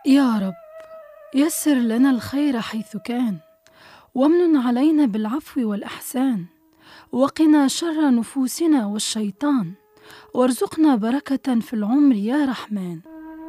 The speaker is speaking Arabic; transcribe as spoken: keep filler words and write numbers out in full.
يا رب، يسر لنا الخير حيث كان، وامنن علينا بالعفو والإحسان، وقنا شر نفوسنا والشيطان، وارزقنا بركة في العمر يا رحمن.